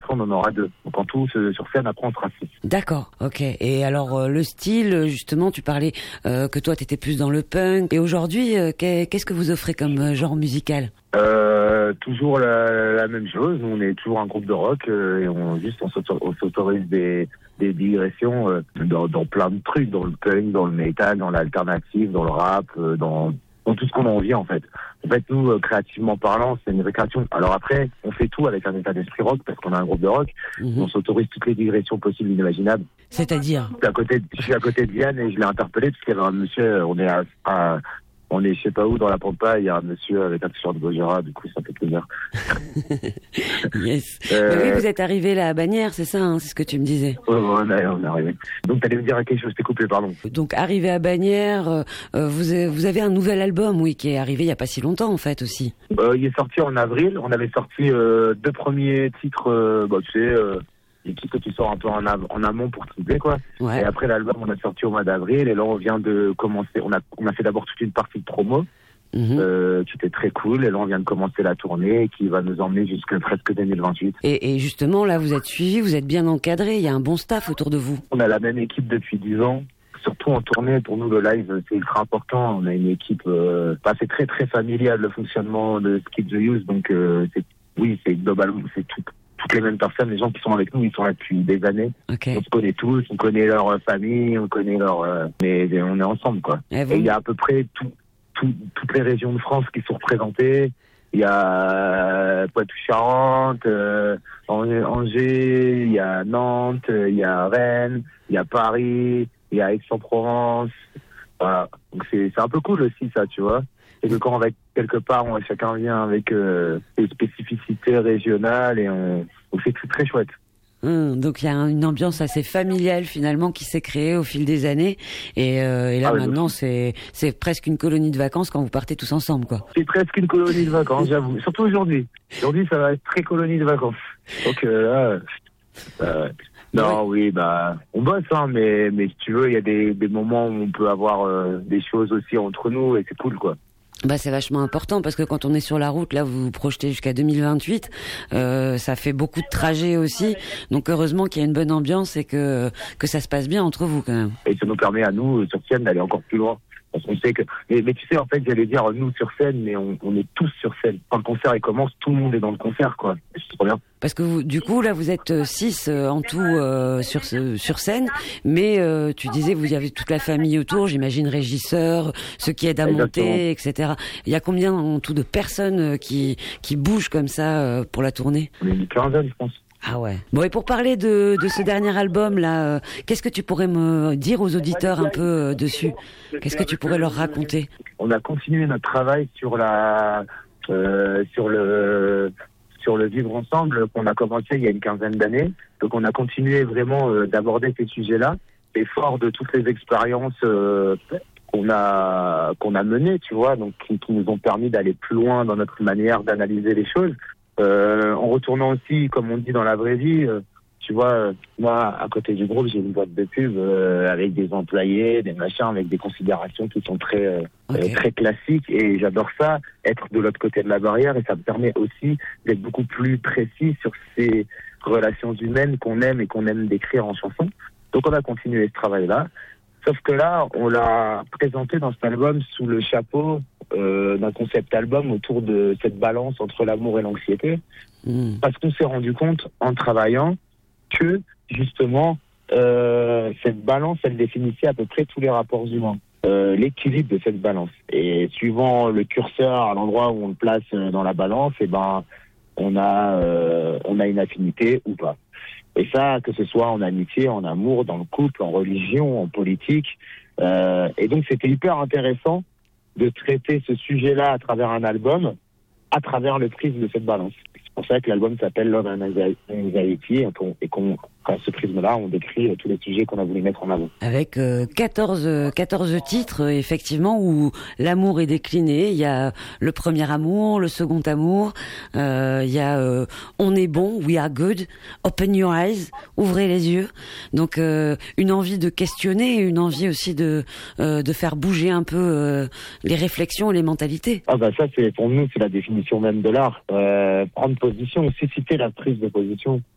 après on en aura 2. Donc en tout, sur scène, après on sera 6. D'accord, ok. Et alors le style, justement, tu parlais que toi t'étais plus dans le punk. Et aujourd'hui, qu'est-ce que vous offrez comme genre musical? Toujours la même chose. On est toujours un groupe de rock et on s'autorise des digressions dans plein de trucs, dans le punk, dans le metal, dans l'alternative, dans le rap, dans tout ce qu'on a envie en fait. En fait, nous, créativement parlant, c'est une récréation. Alors après, on fait tout avec un état d'esprit rock parce qu'on a un groupe de rock. On s'autorise toutes les digressions possibles et inimaginables. C'est-à-dire? Je suis à côté de Diane et je l'ai interpellé parce qu'il y avait un monsieur, on est je sais pas où dans la pampa, il y a un monsieur avec un t-shirt de Gojira, du coup ça fait plaisir. Yes. Mais oui, vous êtes arrivé là à Bagnères, c'est ça, hein, c'est ce que tu me disais. Ouais, on est arrivé. Donc t'allais me dire quelque chose, t'es coupé, pardon. Donc arrivé à Bagnères, vous avez un nouvel album, oui, qui est arrivé il y a pas si longtemps en fait aussi. Il est sorti en avril, on avait sorti 2 premiers titres, tu sais, des titres que tu sors un peu en amont pour teaser, quoi. Ouais. Et après l'album on a sorti au mois d'avril et là on vient de commencer, on a fait d'abord toute une partie de promo. Qui était très cool, et là on vient de commencer la tournée qui va nous emmener jusqu'à presque 2028. Et justement là vous êtes suivi, vous êtes bien encadré, il y a un bon staff autour de vous. On a la même équipe depuis 10 ans, surtout en tournée. Pour nous le live c'est ultra important, on a une équipe c'est très très familial le fonctionnement de Skip the Use, donc c'est globalement c'est toutes les mêmes personnes, les gens qui sont avec nous ils sont là depuis des années. Okay. On se connaît tous, on connaît leur famille, on connaît mais on est ensemble quoi. Et il y a à peu près toutes les régions de France qui sont représentées. Il y a Poitou-Charentes, Angers, il y a Nantes, il y a Rennes, il y a Paris, il y a Aix-en-Provence. Voilà. Donc c'est un peu cool aussi ça, tu vois. C'est que quand on va quelque part, chacun vient avec ses spécificités régionales et donc c'est très chouette. Donc il y a une ambiance assez familiale finalement qui s'est créée au fil des années et là maintenant c'est presque une colonie de vacances quand vous partez tous ensemble quoi. C'est presque une colonie de vacances, j'avoue. Surtout aujourd'hui. Aujourd'hui ça va être très colonie de vacances. Donc là non oui on bosse mais si tu veux il y a des moments où on peut avoir des choses aussi entre nous et c'est cool quoi. C'est vachement important parce que quand on est sur la route, là, vous vous projetez jusqu'à 2028, ça fait beaucoup de trajets aussi. Donc heureusement qu'il y a une bonne ambiance et que ça se passe bien entre vous quand même. Et ça nous permet à nous sur scène d'aller encore plus loin. Parce qu'on sait que, mais tu sais en fait j'allais dire nous sur scène, mais on est tous sur scène. Quand le concert il commence, tout le monde est dans le concert quoi. C'est trop bien. Parce que vous, du coup là vous êtes 6 en tout sur scène, mais tu disais vous y avez toute la famille autour, j'imagine régisseurs, ceux qui aident à monter, etc. Il y a combien en tout de personnes qui bougent comme ça pour la tournée? On est une quinzaine je pense. Ah ouais. Bon, et pour parler de ce dernier album là, qu'est-ce que tu pourrais me dire aux auditeurs un peu dessus? Qu'est-ce que tu pourrais leur raconter? On a continué notre travail sur le vivre ensemble qu'on a commencé il y a une quinzaine d'années. Donc on a continué vraiment d'aborder ces sujets-là, et fort de toutes les expériences qu'on a menées, tu vois, donc qui nous ont permis d'aller plus loin dans notre manière d'analyser les choses. En retournant aussi, comme on dit dans la vraie vie, tu vois, moi, à côté du groupe, j'ai une boîte de pub avec des employés, des machins, avec des considérations qui sont très classiques, et j'adore ça, être de l'autre côté de la barrière, et ça me permet aussi d'être beaucoup plus précis sur ces relations humaines qu'on aime décrire en chanson. Donc on a continué ce travail-là. Sauf que là, on l'a présenté dans cet album sous le chapeau d'un concept album autour de cette balance entre l'amour et l'anxiété. Parce qu'on s'est rendu compte en travaillant que, justement, cette balance, elle définissait à peu près tous les rapports humains. L'équilibre de cette balance. Et suivant le curseur à l'endroit où on le place dans la balance, on a une affinité ou pas. Et ça, que ce soit en amitié, en amour, dans le couple, en religion, en politique. Et donc, c'était hyper intéressant de traiter ce sujet-là à travers un album, à travers le prisme de cette balance. C'est pour ça que l'album s'appelle Love and Anxiety, et qu'à ce prisme-là, on décrit tous les sujets qu'on a voulu mettre en avant. Avec 14 titres, effectivement, où l'amour est décliné. Il y a le premier amour, le second amour, il y a On est bon, We are good, Open your eyes, ouvrez les yeux. Donc une envie de questionner, une envie aussi de faire bouger un peu les réflexions et les mentalités. Ça, pour nous, c'est la définition même de l'art. Prendre position, susciter la prise de position.